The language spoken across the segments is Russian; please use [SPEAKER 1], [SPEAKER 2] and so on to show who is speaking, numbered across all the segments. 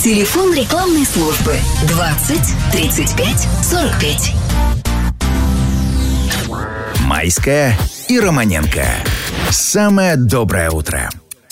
[SPEAKER 1] Телефон рекламной службы 20 35 45.
[SPEAKER 2] Майская и Романенко. Самое доброе утро.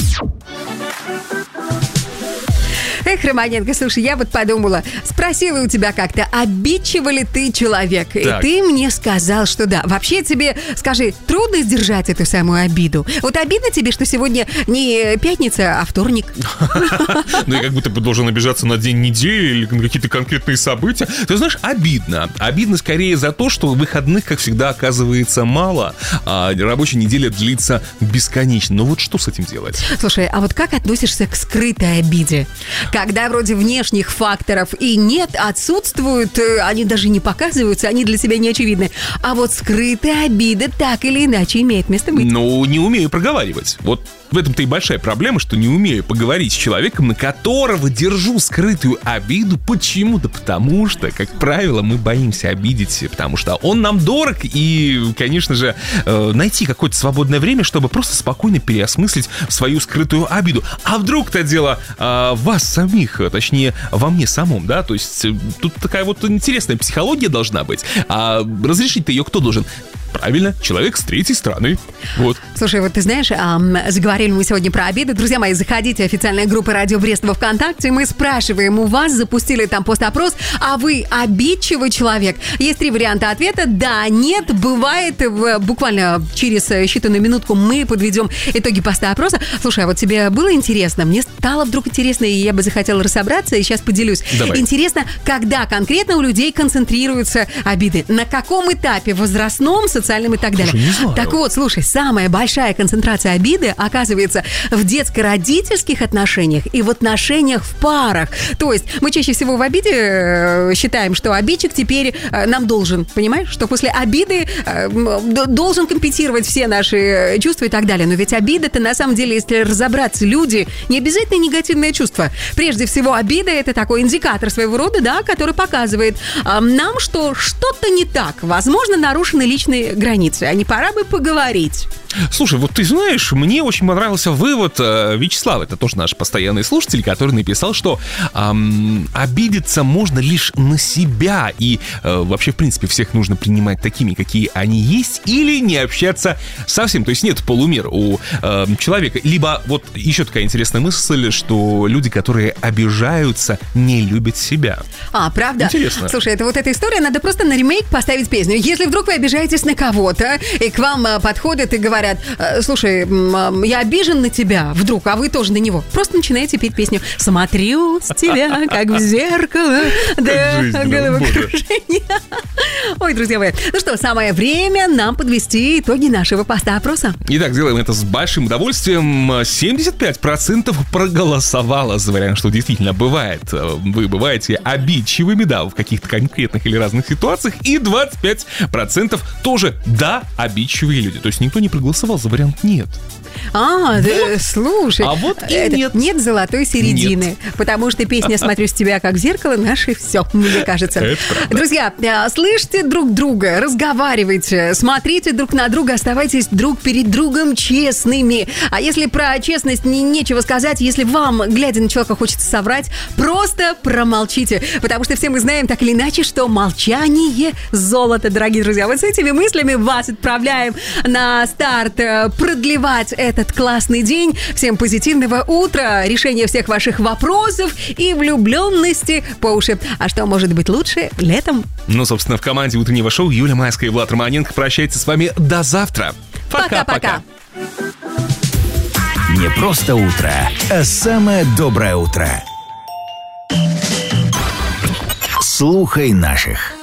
[SPEAKER 3] Эх, Романенко, слушай, я вот подумала, спросила у тебя как-то, обидчивый ли ты человек? Так. И ты мне сказал, что да. Вообще тебе, скажи, трудно сдержать эту самую обиду? Вот обидно тебе, что сегодня не пятница, а вторник?
[SPEAKER 4] Ну и как будто бы должен обижаться на день недели или на какие-то конкретные события. Ты знаешь, обидно. Обидно скорее за то, что выходных, как всегда, оказывается мало, а рабочая неделя длится бесконечно. Ну вот что с этим делать?
[SPEAKER 3] Слушай, а вот как относишься к скрытой обиде? Когда вроде внешних факторов и нет, отсутствуют, они даже не показываются, они для тебя не очевидны. А вот скрытая обида так или иначе имеет место быть.
[SPEAKER 4] Ну, не умею проговаривать. Вот в этом-то и большая проблема, что не умею поговорить с человеком, на которого держу скрытую обиду. Почему? Да потому что, как правило, мы боимся обидеть, потому что он нам дорог, и, конечно же, найти какое-то свободное время, чтобы просто спокойно переосмыслить свою скрытую обиду. А вдруг-то дело вас самих, точнее, во мне самом, да? То есть тут такая вот интересная психология должна быть. А разрешить-то ее кто должен? Правильно, человек с третьей стороны. Вот.
[SPEAKER 3] Слушай, вот ты знаешь, заговорили мы сегодня про обиды. Друзья мои, заходите в официальную группу Радио Брест во ВКонтакте. Мы спрашиваем у вас, запустили там пост-опрос, а вы обидчивый человек? Есть 3 варианта ответа. Да, нет, бывает. Буквально через считанную минутку мы подведем итоги поста-опроса. Слушай, а вот тебе было интересно? Мне стало вдруг интересно, и я бы захотела разобраться, и сейчас поделюсь.
[SPEAKER 4] Давай.
[SPEAKER 3] Интересно, когда конкретно у людей концентрируются обиды? На каком этапе? Возрастном, социальным и так далее. Так вот, слушай, самая большая концентрация обиды оказывается в детско-родительских отношениях и в отношениях в парах. То есть мы чаще всего в обиде считаем, что обидчик теперь нам должен, понимаешь? Что после обиды должен компенсировать все наши чувства и так далее. Но ведь обида-то на самом деле, если разобраться, люди, не обязательно негативное чувство. Прежде всего, обида — это такой индикатор своего рода, да, который показывает нам, что что-то не так. Возможно, нарушены личные границы, а не пора бы поговорить.
[SPEAKER 4] Слушай, вот ты знаешь, мне очень понравился вывод Вячеслава, это тоже наш постоянный слушатель, который написал, что обидеться можно лишь на себя, и вообще, в принципе, всех нужно принимать такими, какие они есть, или не общаться совсем, то есть нет полумер у человека. Либо вот еще такая интересная мысль, что люди, которые обижаются, не любят себя.
[SPEAKER 3] Правда?
[SPEAKER 4] Интересно.
[SPEAKER 3] Слушай, это вот эта история, надо просто на ремейк поставить песню. Если вдруг вы обижаетесь на кого-то, и к вам подходят и говорят: слушай, я обижен на тебя, вдруг, а вы тоже на него. Просто начинаете петь песню «Смотрю с тебя, как в зеркало, да, головокружение». Ой, друзья мои, ну что, самое время нам подвести итоги нашего поста-опроса.
[SPEAKER 4] Итак, делаем это с большим удовольствием. 75% проголосовало за вариант, что действительно бывает. Вы бываете обидчивыми, да, в каких-то конкретных или разных ситуациях. И 25% тоже, да, обидчивые люди. То есть никто не проголосовал за вариант «нет».
[SPEAKER 3] Слушай,
[SPEAKER 4] а вот и нет.
[SPEAKER 3] Нет золотой середины,
[SPEAKER 4] Нет.
[SPEAKER 3] Потому что песня «Смотрю с тебя, как в зеркало» наше все, мне кажется. Друзья, слышите друг друга, разговаривайте, смотрите друг на друга, оставайтесь друг перед другом честными. А если про честность нечего сказать, если вам, глядя на человека, хочется соврать, просто промолчите, потому что все мы знаем так или иначе, что молчание золото, дорогие друзья. Вот с этими мыслями вас отправляем на старт продлевать этот классный день. Всем позитивного утра, решения всех ваших вопросов и влюбленности по уши. А что может быть лучше летом?
[SPEAKER 4] Ну, собственно, в команде утреннего шоу Юлия Майская и Влад Романенко прощается с вами до завтра.
[SPEAKER 3] Пока-пока.
[SPEAKER 2] Не просто утро, а самое доброе утро. Слухай наших.